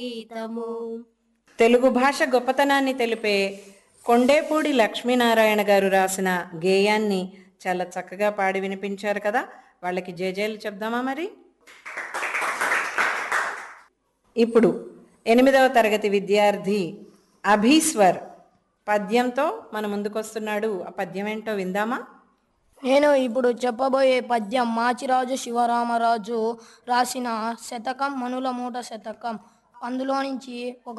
గీతము. తెలుగు భాష గొప్పతనాన్ని తెలిపే కొండేపూడి లక్ష్మీనారాయణ గారు రాసిన గేయాన్ని చాలా చక్కగా పాడి వినిపించారు కదా. వాళ్ళకి జేజేలు చెప్దామా మరి. ఇప్పుడు 8వ తరగతి విద్యార్థి అభీశ్వర్ పద్యంతో మన ముందుకొస్తున్నాడు. ఆ పద్యం ఏంటో విందామా. నేను ఇప్పుడు చెప్పబోయే పద్యం మాచిరాజు శివరామరాజు రాసిన శతకం మనుల మూట శతకం. అందులో నుంచి ఒక